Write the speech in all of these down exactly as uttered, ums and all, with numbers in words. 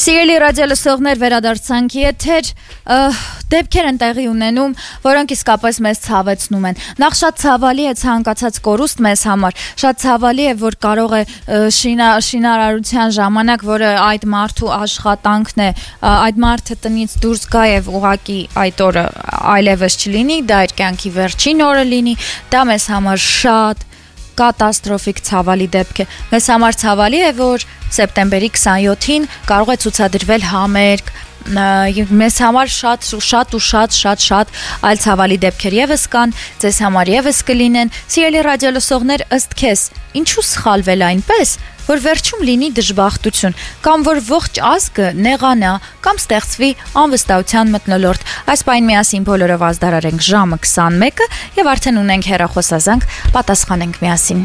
Սիրելի ռադիոլսողներ, վերադարձանք եթեր, դեպքեր են տեղի ունենում, որոնք իսկապես մեզ ցավեցնում են։ Նախ շատ ցավալի է ցանկացած կորուստ մեզ համար, շատ ցավալի է, որ կարող է շինա, շինարարության ժամանակ, որը այդ մարդու աշխատանքն է, այդ մարդը տնից դուրս գա եւ ուղակի այդ օրը այլևս չլինի, դա իր կյանքի վերջին օրը լինի, դա մեզ համար շատ կատաստրոֆիկ ցավալի դեպք է։ Մեզ համար ցավալի է, որ սեպտեմբերի քսանյոթին կարող է ցուցադրվել համերգ, մեզ համար շատ շատ ու շատ շատ շատ այլ ցավալի դեպքեր եւս կան, ձեզ համար եւս կլինեն։ Սիրելի ռադիոլսողներ, ըստ քեզ, ինչու սխալվել այնպես, որ վերջում լինի դժբախտություն, կամ որ ողջ ազգը նեղանա, կամ ստեղծվի անվստահության մթնոլորտ։ Այս պայն միասին բոլորով ազդարարենք ժամը քսանմեկը եւ արդեն ունենք հեռախոսազանգ, պատասխանենք միասին։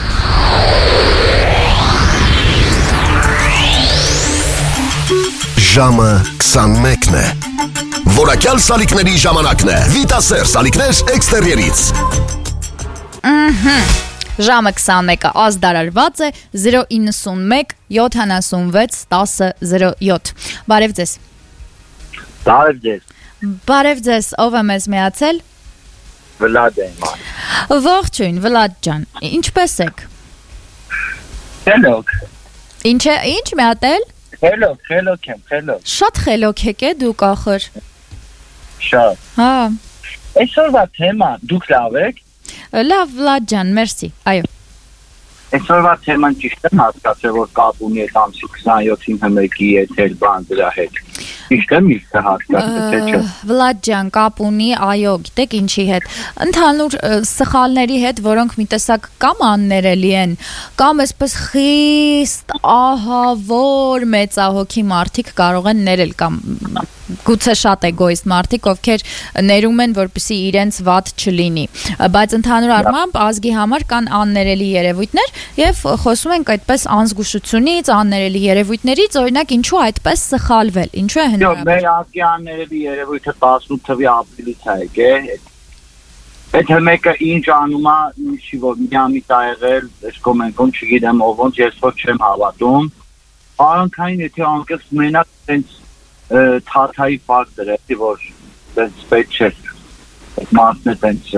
Ժամը քսանմեկն է։ Որակյալ սալիկների ժամանակն է։ Վիտասեր սալիկներ էքստերիերից։ Ահա Ժամը քսանմեկը ազդարարված է զիրո իննսունմեկ յոթանասունվեց տասը զիրո յոթ։ Բարև ձեզ։ Բարև ձեզ։ Բարև ձեզ, ով է մեզ միացել։ Վլադ եմ։ Ողջույն, Վլադ ջան, ինչպես եք։ Խելոք։ Ինչ է, ինչ միատել։ Խելոք, խելոք եմ, խելոք։ Շատ խելոք եք է դուք ախր։ Շատ։ Հա։ Այսօրվա թեման դուք լավ եք։ Լավ, Վլադ ջան, մերսի, այո։ Այսօրվա թեման ճիշտ եմ հասկացել, որ կապ ունի այդ ամսի քսանյոթին հմեկի եթեր բան դրա հետ։ Ճիշտ եմ իսկ հասկացել, թե չէ։ Վլադ ջան, կապ ունի, այո, գիտեք ինչի հետ։ Ընդհանուր սխալների հետ, որոնք մի տեսակ կամ աններելի են, կամ այսպես խիստ ահավոր մեծահոգի մարդիկ կարող են ներել, կամ գուցե շատ էգոիստ մարդիկ, ովքեր ներում են, որպեսզի իրենց վատ չլինի, բայց ընդհանուր առմամբ ազգի համար կան աններելի երևույթներ եւ խոսում ենք այդպես անզգուշությունից, աններելի երևույթներից, օրինակ ինչու այդպես սխալվել, ինչու է հնարավոր։ Մեր ազգի աններելի երևույթը տասնութ թվականի ապրիլից է եկել։ Այդ մեկը ինչ անում է, ինչի որ միամիտ ա եղել, այս կոմենտում չգիտեմ ով ոնց, ես ոչ չեմ հավատում։ Առանքային եթե անկեղծ մենակ տենց թաթայի ֆակտոր է, որ տենց պետք չէ, այդ մարդն է տենց,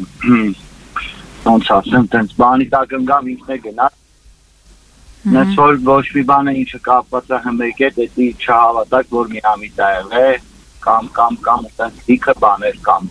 ոնց ասեմ, տենց բանի տակ ընկավ ինքն է գնա, նենց որ ոչ մի բան է ինչը կապված է հմեկ է, դետի չհավատակ, որ միամիտ ա եղել, կամ կամ կամ տենց դիքը բաներ կամ,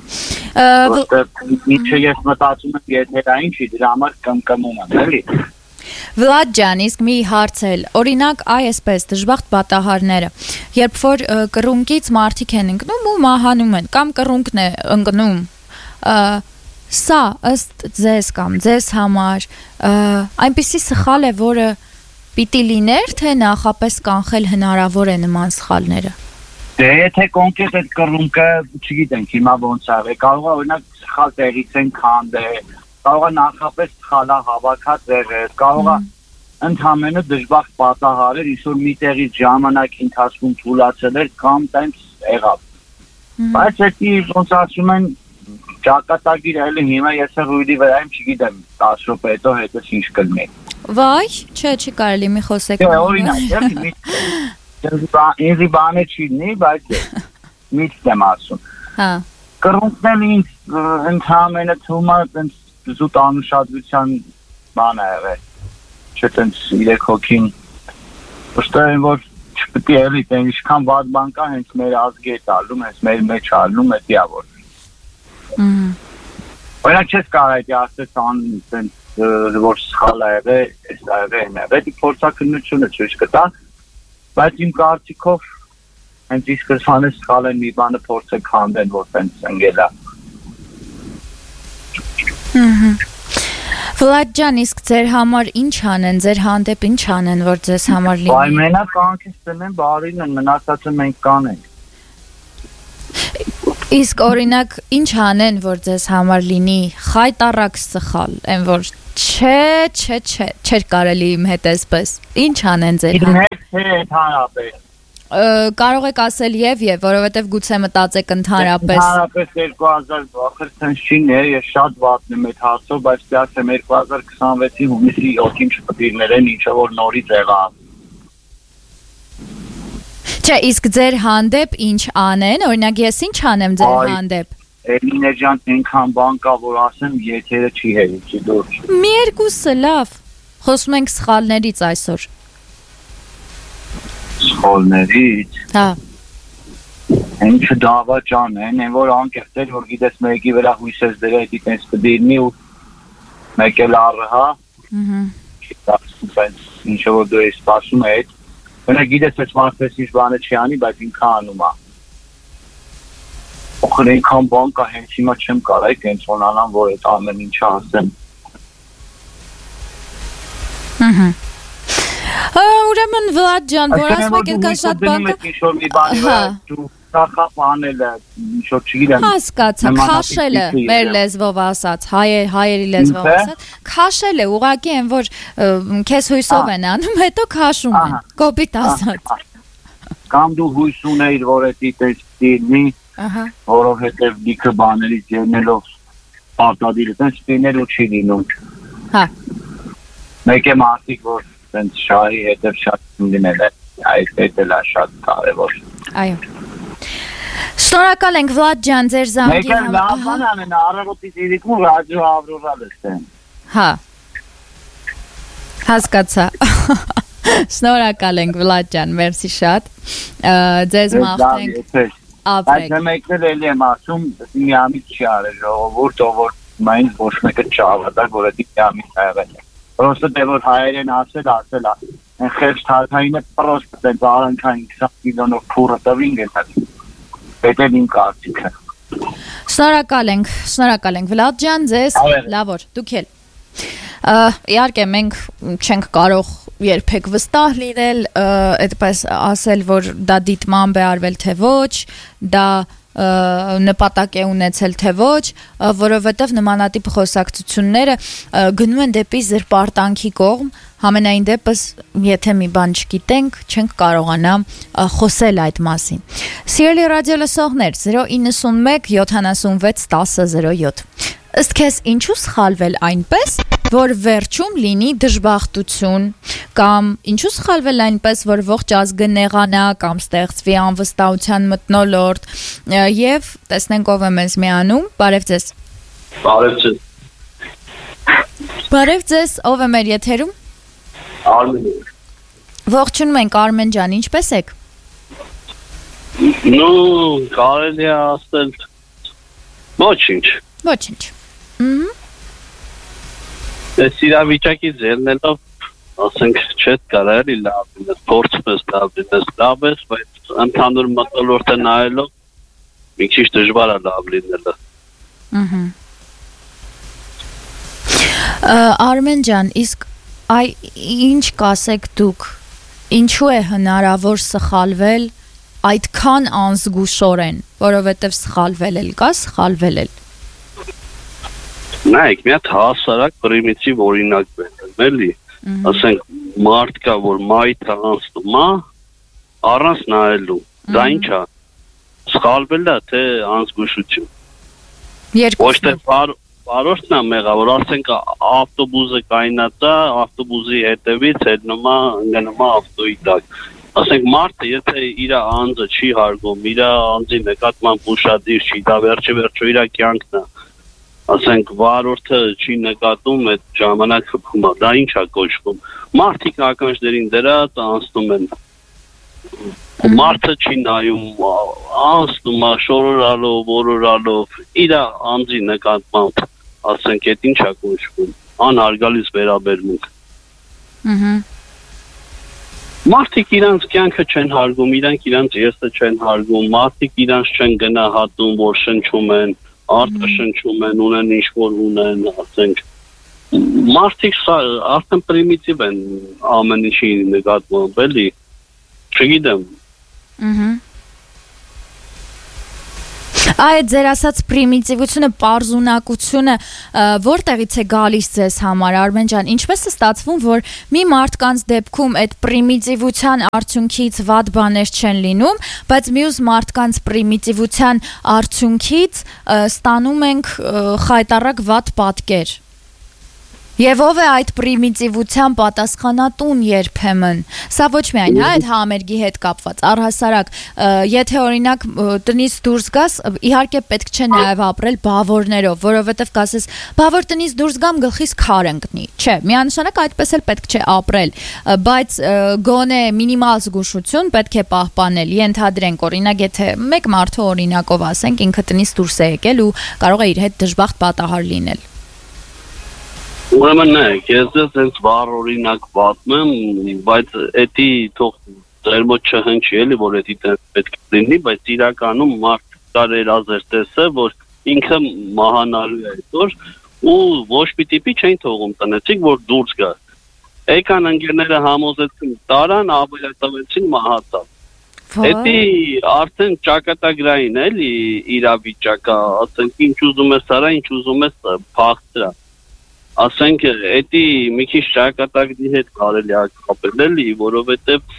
ինչը ես մտածում եմ եթերային չի, դրա համար կմկմում եմ, էլի։ Վլադ ջան, իսկ մի հարց էլ, օրինակ այսպես դժբախտ պատահարները, երբ որ կռունկից մարդիկ են ընկնում ու մահանում են, կամ կռունկն է ընկնում, սա ըստ ձեզ կամ ձեզ համար այնպիսի սխալ է, որը պիտի լիներ, թե նախապես կանխել հնարավոր է նման սխալները։ Դե եթե կոնկրետ այդ կռունկը, չգիտենք, հիմա ոնց ա, կարող է օրինակ սխալ տեղից են քանդել, կարող է նախապես սխալա հավաքած եղել, կարող է ընդհանրապես դժբախտ պատահարել, ինչ-որ մի տեղից ժամանակ ընթացքում թուլացել էր կամ տենց եղավ։ Բայց էդի ոնց ասում են ճակատագիր էլի հիմա ես ռույդի վրա եմ, չգիտեմ, տասը րոպե հետո հետո ինչ կլինի։ Վայ, չէ, չի կարելի մի խոսեք։ Չէ, օրինակ, ինձ բանը չի լինի, բայց միտք եմ ասում։ Հա։ Կռունկնել ինձ ընդհանրապես թվում է տենց զուտ անուշադրության բան է եղել, չէ տենց իրեք հոգին, ոստը որ չպետք է էլի տեն ինչքան վատ բան կա հենց մեր ազգի հետ ալում, հենց մեր մեջ ալում է դիա որ։ Օրինակ չես կարող այդ ասես ան տենց որ սխալ է եղել, էս ա եղել, դա փորձակնությունը ցույց կտա, բայց իմ կարծիքով հենց իսկ սխալը սխալ են մի բանը փորձեք հանդեն որ տենց ընկել է։ Վլադ ջան, իսկ ձեր համար ինչ անեն, ձեր հանդեպ ինչ անեն, որ ձեզ համար լինի։ Այ մենակ կանքից տնեն բարին են, մնացածը մենք կանենք։ Իսկ օրինակ ինչ անեն, որ ձեզ համար լինի խայտառակ սխալ, այն որ չէ, չէ, չէ, չէր կարելի իմ հետ այսպես։ Ինչ անեն ձեր համար։ Իմ հետ չէ, ընդհանրապես։ Կարող եք ասել եւ եւ, որովհետեւ գուցե մտածեք ընդհանրապես։ Ընդհանրապես երկու հազար ախր ցնցին է, ես շատ վատն եմ այդ հարցով, բայց դասեմ երկու հազար քսանվեցի հունիսի յոթին չպետք է ներեն ինչը որ նորից եղավ։ Չէ, իսկ ձեր հանդեպ ինչ անեն, օրինակ ես ինչ անեմ ձեր հանդեպ։ Էլինե ջան, այնքան բան կա, որ ասեմ, եթերը չի հերիքի դուրս։ Մի երկուսը լավ։ Խոսում ենք սխալներից այսօր։ Սխալներից։ Հա։ Ինչը դավաճան են, են որ անկեղծ էր, որ գիտես մեկի վրա հույս ես դրա հետի տենց կդիրնի ու մեկ էլ առը, հա։ Ինչը որ դու ես սպասում է հետ, վնա գիտես ես մարդպես ինչ բանը չի անի, բայց ինքա անում է։ Օխր այնքան բան կա, հենց հիմա չեմ կարայ կենց ոնանան, որ այդ ամեն ինչը ասեմ։ Ուրեմն Վլադ ջան, որ ասում եք կան շատ բան կա։ Սախապ անելը, ինչ-որ չգիտեմ։ Հասկացա, քաշելը, մեր լեզվով ասած, հայերի լեզվով ասած, քաշելը, ուղղակի են, որ քեզ հույսով են անում, հետո քաշում են, կոպիտ ասած։ Կամ դու հույս ունեիր, որ էդի տես դիրնի, որովհետև լիքը բաներից ելնելով պարտադիր տես դիրներ ու չի լինում։ Հա։ Մեկ է մարդիկ, որ տենց շահի հետև շատ լինել է, այս հետել է շատ կարևոր։ Այո։ Շնորհակալ ենք Վլադ ջան ձեր զանգի համար։ Մեկ լավ բան անեն, առավոտից իրիկում ռադիո ավրորալ եմ։ Հա։ Հասկացա։ Շնորհակալ ենք Վլադ ջան, մերսի շատ։ Ձեզ մաղթենք ապրեք։ Այդ մեկն էլ եմ ասում, մի ամիս չի արել ժողովուրդ, ով որ մայն ոչ մեկը չավատա, որ դա մի ամիս ա եղել։ Պրոստը դե որ հայերեն ասել, ասել է։ Այն խեղճ թաթայինը պրոստ դե առանքային քսան միլիոնով փուրը տվին գետած։ Պետք է իմ կարծիքը։ Շնորհակալ ենք, շնորհակալ ենք Վլադ ջան, ձեզ լավ օր, դուք էլ։ Իհարկե մենք չենք կարող երբեք վստահ լինել, այդպես ասել, որ դա դիտմամբ է արվել թե ոչ, դա նպատակ է ունեցել թե ոչ, որովհետև նմանատիպ խոսակցությունները գնում են դեպի զրպարտանքի կողմ, համենայն դեպս, եթե մի բան չգիտենք, չենք կարողանա խոսել այդ մասին։ Սիրելի ռադիո լսողներ, zero nine one seven seven six one zero zero seven։ Ըստ քեզ ինչու սխալվել այնպես, որ վերջում լինի դժբախտություն, կամ ինչու սխալվել այնպես, որ ողջ ազգը նեղանա կամ ստեղծվի անվստահության մթնոլորտ, եւ տեսնենք ով է մեզ միանում, բարև ձեզ։ Բարև ձեզ։ Բարև ձեզ, ով է մեր եթերում։ Արմեն։ Ողջունում ենք Արմեն ջան, ինչպե՞ս եք։ Ну, կարելի է ասել ոչինչ։ Ոչինչ։ Ահա։ Այս իրավիճակից ելնելով, ասենք, չետ կարելի լավ լինես, փորձպես լավ լինես, լավ ես, բայց ընդհանուր մթնոլորտը նայելով մի քիչ դժվար է լավ լինելը։ Ահա։ Արմեն ջան, իսկ այ ինչ կասեք դուք, ինչու է հնարավոր սխալվել այդքան անզգուշորեն, որովհետև սխալվել էլ կա, սխալվել էլ։ Նայեք, մի հատ հասարակ պրիմիտիվ օրինակ բերեմ, էլի, ասենք մարդ կա, որ մայթը անցնում է, առանց նայելու, դա ինչ է, սխալվել է, թե անզգուշություն։ Ոչ թե բարորդն է մեղա, որ ասենք ավտոբուզը կայնած է, ավտոբուզի հետևից հետնում է, ընկնում է ավտոյի տակ։ Ասենք մարդը, եթե իր անձը չի հարգում, իր անձի նկատմամբ ուշադիր չի, դա վերջը վերջո իր կյանքն է։ Ասենք վարորդը չի նկատում այդ ժամանակ խփում է, դա ինչ է կոչվում։ Մարդիկ ականջներին դրած անցնում են։ Մարդը չի նայում, անցնում է շորորալով, որորալով, իր անձի նկատմամբ, ասենք այդ ինչ է կոչվում, անհարգալից վերաբերմունք։ Ահա։ Մարդիկ իրանց կյանքը չեն հարգում, իրանք իրանց եսը չեն հարգում, մարդիկ իրանց չեն գնահատում, որ շնչում են, արտը շնչում են, ունեն ինչ-որ ունեն, ասենք, մարդիկ արդեն պրիմիտիվ են ամեն ինչի նկատմամբ, էլի, չգիտեմ։ Ահա։ Այդ ձեր ասած պրիմիտիվությունը, պարզունակությունը որտեղից է գալիս ձեզ համար, Արմեն ջան, ինչպես է ստացվում, որ մի մարդկանց դեպքում այդ պրիմիտիվության արդյունքից վատ բաներ չեն լինում, բայց մյուս մարդկանց պրիմիտիվության արդյունքից ստանում ենք խայտառակ վատ պատկեր։ Եվ ով է այդ պրիմիտիվության պատասխանատուն երբեմն։ Սա ոչ միայն հա այդ համերգի հետ կապված, առհասարակ, եթե օրինակ տնից դուրս գաս, իհարկե պետք չէ նաև ապրել բավորներով, որովհետև կասես, բավոր տնից դուրս գամ գլխիս քար ընկնի։ Չէ, միանշանակ այդպես էլ պետք չէ ապրել, բայց գոնե մինիմալ զգուշություն պետք է պահպանել։ Ենթադրենք, օրինակ, եթե մեկ մարդու օրինակով ասենք, ինքը տնից դուրս է եկել ու կարող է իր հետ դժբախտ պատահար լինել։ Ուրեմն նայեք, ես դες վառ օրինակ պատմեմ, բայց էդի թող ձեր մոտ չհնչի էլի, որ էդի պետք է լինի, բայց իրականում մարդ կար երազեր տեսը, որ ինքը մահանալու է այսօր ու ոչ պիտի չէին թողում տնեցիկ, որ դուրս գա։ Եկան ընկերները համոզեցին, տարան, ավելացվեցին, մահացավ։ Էդի արդեն ճակատագրային էլի իրավիճակա, ասենք ինչ ուզում ես արա, ինչ ուզում ես փախտրա։ Ասենք էդի մի քիչ ճակատագրի հետ կարելի է կապել էլի, որովհետև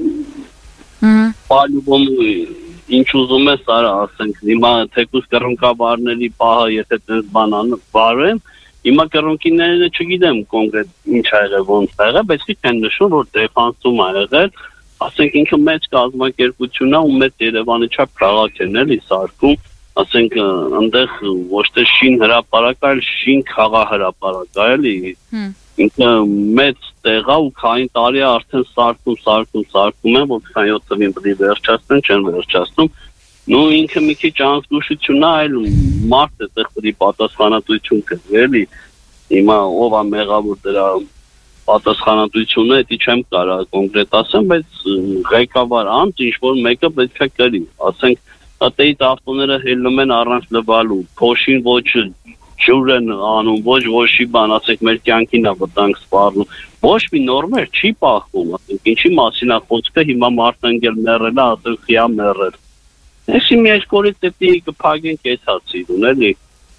պալյուբոմ ինչ ուզում ես արա, ասենք հիմա թեկուզ կռունկավարների պահը եթե դες բանան վարեմ, հիմա կռունկիները չգիտեմ կոնկրետ ինչ ա եղել, ոնց ա եղել, բայց քիչ են նշում, որ դեֆանսում ա եղել, ասենք ինքը մեծ կազմակերպություն է ու մեծ Երևանի չափ քաղաք են էլի սարքում, ասենք այնտեղ ոչ թե շին հրապարակ, այլ շին խաղահրապարակ է էլի, ինքը մեծ տեղ է ու քանի տարի է արդեն սարքում, սարքում, սարքում են, որ քսանյոթ թվին պետք է վերջացնեն, չեն վերջացնում, նու ինքը մի քիչ անզգուշություն է, այլ մարդ է տեղ պետք է պատասխանատվություն կրի էլի, հիմա ով է մեղավոր դրա պատասխանատվությունը, դա չեմ կարող կոնկրետ ասեմ, բայց ղեկավար անձ ինչ որ մեկը պետք է կրի, ասենք Ատեից ավտոները հելնում են առանց լվալու, փոշին ոչ ջուր են անում, ոչ ոչի բան, ասենք մեր կյանքին է վտանգ սպառնում, ոչ մի նորմեր չի պահվում, ասենք ինչի մասին է խոսքը, հիմա մարդը ընկել մեռել է, ասենք խիա մեռել։ Էսի մի երկու օրից դեպի կփակենք այդ հացիդուն, էլի։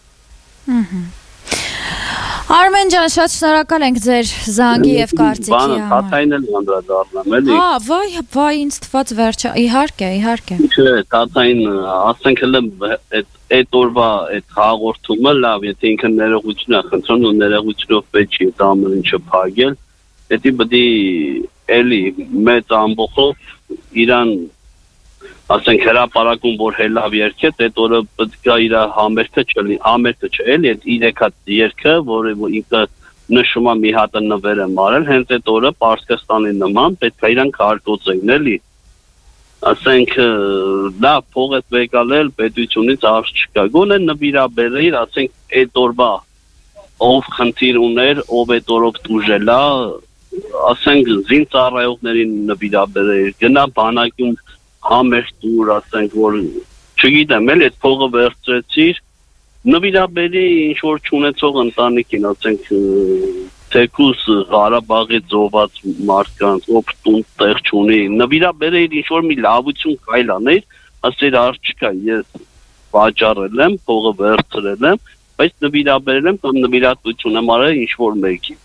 Արմեն ջան, շատ շնորհակալ ենք ձեր զանգի եւ կարծիքի համար։ Բանը Թաթային էլ անդրադառնամ, էլի։ Հա, վայ, վայ, ինձ թված վերջը, իհարկե, իհարկե։ Չէ, Թաթային, ասենք հələ այդ այդ օրվա այդ հաղորդումը լավ, եթե ինքը ներողություն է խնդրում ու ներողությունով պետք է դա ամեն ինչը փակել, դա պետք է էլի մեծ ամբողջով իրան ասենք հրապարակում որ հելավ երկե, այդ օրը պետք է իր համերգը չլինի, համերգը չէ, էլի այդ երեք հատ երգը, որը ինքը նշում է մի հատը նվեր եմ արել, հենց այդ օրը Պարսկաստանի նման պետք է իրան քարտոծեն, էլի։ Ասենք դա փողը վեկալել պետությունից արժ չկա։ Գոնե նվիրաբերեիր, ասենք այդ օրվա ով խնդիր ուներ, ով այդ օրով դուժել է, ասենք զինծառայողներին նվիրաբերեիր, գնա բանակում համերգ դուր, ասենք, որ չգիտեմ, էլ այդ փողը վերցրեցիր, նվիրաբերի ինչ-որ չունեցող ընտանիքին, ասենք, թեկուս Ղարաբաղի ծոված մարդկանց, ով տուն տեղ չունի, նվիրաբերեիր ինչ-որ մի լավություն կայլ աներ, ասեր արժ չկա, ես վաճառել եմ, փողը վերցրել եմ, բայց նվիրաբերել եմ կամ նվիրատվություն եմ արել ինչ-որ մեկին։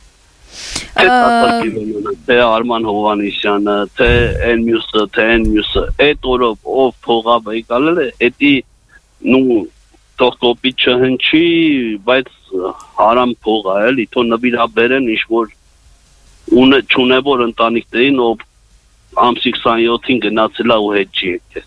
Թե Արման Հովանեսյանը, թե են մյուսը, թե են մյուսը, այդ օրով ով փողա վեկալել է, էդի նու թող կոպիտ չհնչի, բայց հարամ փող է, էլի, թող նվիրաբերեն ինչ-որ չունևոր ընտանիքներին, ով ամսի քսանյոթին գնացել է ու հետ չի եկել։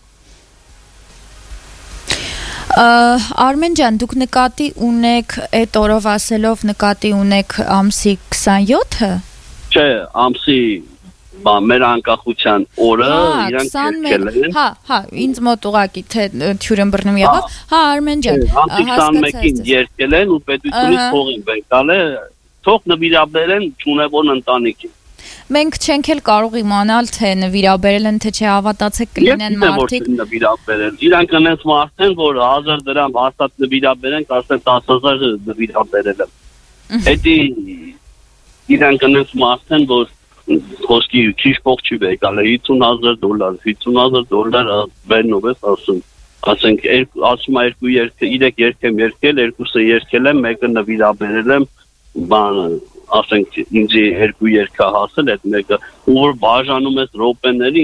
Արմեն ջան, դուք նկատի ունեք այդ օրով ասելով նկատի ունեք ամսի քսանյոթը։ Չէ, ամսի մեր անկախության օրը իրանք եկել են։ Հա, հա, ինձ մոտ ուղակի թե թյուրն բռնում եղավ։ Հա, Արմեն ջան, ամսի քսանմեկին եկել են ու պետությունից փող են վեկալել, թող նվիրաբերեն չունևոր ընտանիքին։ Մենք չենք էլ կարող իմանալ թե նվիրաբերել են թե չէ, հավատացեք կլինեն մարդիկ նվիրաբերել։ Իրանք այնպես մարդ են, որ հազար դրամ հաստատ նվիրաբերեն, ասեն տասը հազար նվիրաբերել են։ Էդի իրանք այնպես մարդ են, որ խոսքի քիչ փող չի վեկալ, հիսուն հազար դոլար, հիսուն հազար դոլար բերնով ես ասում։ Ասենք ասում է երկու երգ, երեք երգ եմ երգել, երկուսը երգել եմ, մեկը նվիրաբերել եմ, բանը ասենք ինձ երկու երկա հասել այդ մեկը ու որ բաժանում ես ռոպեների